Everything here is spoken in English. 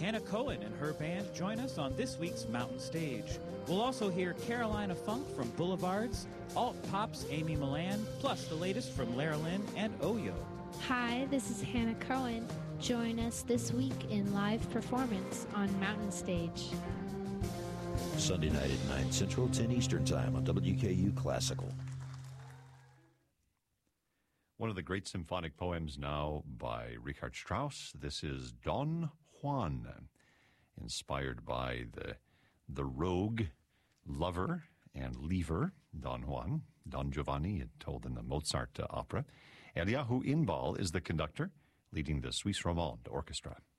Hannah Cohen and her band join us on this week's Mountain Stage. We'll also hear Carolina Funk from Boulevards, Alt Pop's Amy Milan, plus the latest from Lara Lynn and Oyo. Hi, this is Hannah Cohen. Join us this week in live performance on Mountain Stage. Sunday night at 9 Central, 10 Eastern Time on WKU Classical. One of the great symphonic poems now by Richard Strauss. This is Don Juan, inspired by the rogue lover and leaver, Don Juan, Don Giovanni, told in the Mozart opera. Eliyahu Inbal is the conductor, leading the Suisse Romande Orchestra.